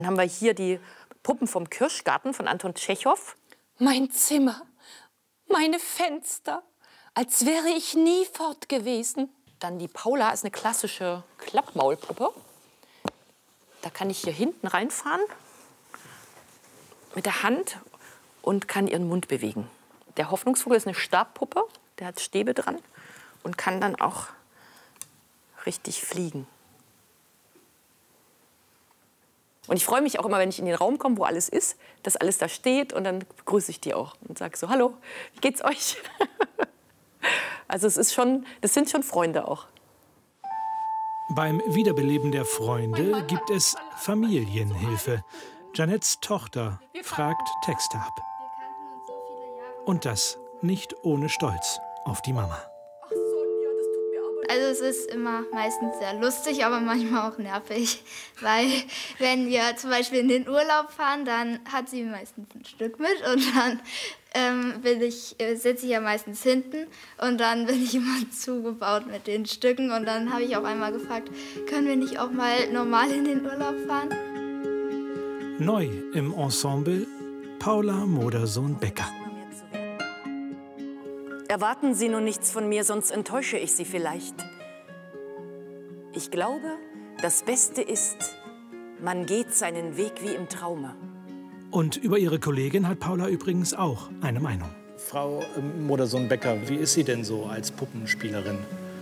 Dann haben wir hier die Puppen vom Kirschgarten von Anton Tschechow. Mein Zimmer, meine Fenster, als wäre ich nie fort gewesen. Dann die Paula ist eine klassische Klappmaulpuppe. Da kann ich hier hinten reinfahren mit der Hand und kann ihren Mund bewegen. Der Hoffnungsvogel ist eine Stabpuppe, der hat Stäbe dran und kann dann auch richtig fliegen. Und ich freue mich auch immer, wenn ich in den Raum komme, wo alles ist, dass alles da steht und dann begrüße ich die auch und sage so, hallo, wie geht's euch? Also es ist schon, das sind schon Freunde auch. Beim Wiederbeleben der Freunde gibt es Familienhilfe. Jeanettes Tochter fragt Texte ab. Und das nicht ohne Stolz auf die Mama. Also es ist immer meistens sehr lustig, aber manchmal auch nervig. Weil wenn wir zum Beispiel in den Urlaub fahren, dann hat sie meistens ein Stück mit und dann sitze ich ja meistens hinten und dann bin ich immer zugebaut mit den Stücken. Und dann habe ich auch einmal gefragt, können wir nicht auch mal normal in den Urlaub fahren? Neu im Ensemble Paula Modersohn-Becker. Erwarten Sie nun nichts von mir, sonst enttäusche ich Sie vielleicht. Ich glaube, das Beste ist, man geht seinen Weg wie im Traume. Und über ihre Kollegin hat Paula übrigens auch eine Meinung. Frau Modersohn-Becker, wie ist sie denn so als Puppenspielerin?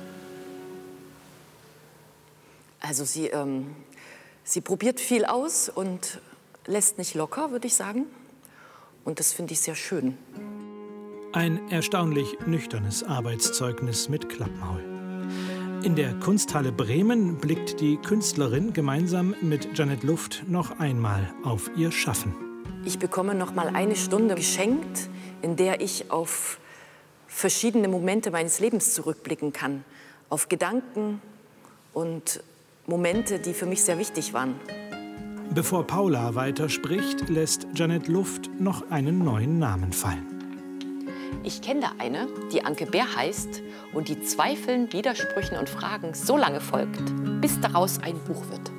Also sie probiert viel aus und lässt nicht locker, würde ich sagen. Und das finde ich sehr schön. Ein erstaunlich nüchternes Arbeitszeugnis mit Klappmaul. In der Kunsthalle Bremen blickt die Künstlerin gemeinsam mit Jeanette Luft noch einmal auf ihr Schaffen. Ich bekomme noch mal eine Stunde geschenkt, in der ich auf verschiedene Momente meines Lebens zurückblicken kann. Auf Gedanken und Momente, die für mich sehr wichtig waren. Bevor Paula weiterspricht, lässt Jeanette Luft noch einen neuen Namen fallen. Ich kenne da eine, die Anke Bär heißt und die Zweifeln, Widersprüchen und Fragen so lange folgt, bis daraus ein Buch wird.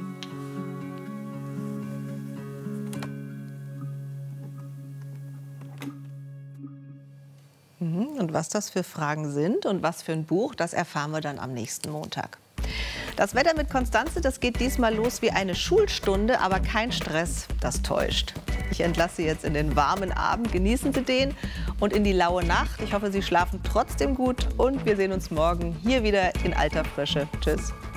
Und was das für Fragen sind und was für ein Buch, das erfahren wir dann am nächsten Montag. Das Wetter mit Constanze, das geht diesmal los wie eine Schulstunde, aber kein Stress, das täuscht. Ich entlasse Sie jetzt in den warmen Abend, genießen Sie den und in die laue Nacht. Ich hoffe, Sie schlafen trotzdem gut und wir sehen uns morgen hier wieder in alter Frische. Tschüss.